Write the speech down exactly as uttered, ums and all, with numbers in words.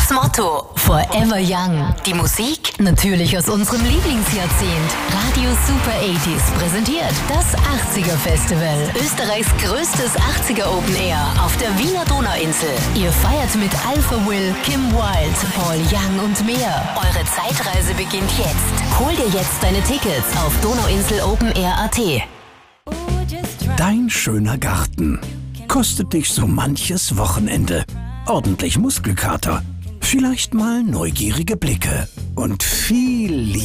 Das Motto Forever Young. Die Musik natürlich aus unserem Lieblingsjahrzehnt. Radio Super achtziger präsentiert das achtziger Festival. Österreichs größtes achtziger Open Air auf der Wiener Donauinsel. Ihr feiert mit Alpha Will, Kim Wilde, Paul Young und mehr. Eure Zeitreise beginnt jetzt. Hol dir jetzt deine Tickets auf donauinselopenair punkt at. Dein schöner Garten kostet dich so manches Wochenende. Ordentlich Muskelkater, vielleicht mal neugierige Blicke und viel Liebe.